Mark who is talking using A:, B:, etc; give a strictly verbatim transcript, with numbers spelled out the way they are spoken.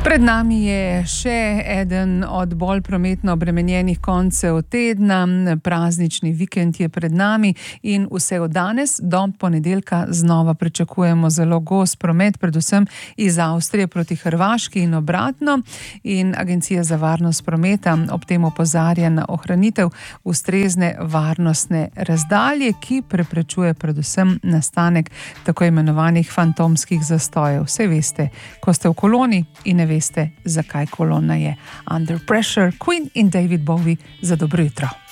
A: Pred nami je še eden od bolj prometno obremenjenih koncev tedna. Praznični vikend je pred nami in vse od danes do ponedeljka znova pričakujemo zelo gost promet, predvsem iz Avstrije proti Hrvaški in obratno. In Agencija za varnost prometa ob tem opozarja na ohranitev ustrezne varnostne razdalje, ki preprečuje predvsem nastanek tako imenovanih fantomskih zastojev. Vse veste, ko ste v koloni in ne veste, zakaj kolona je. Under Pressure, Queen in David Bowie za dobro jutro.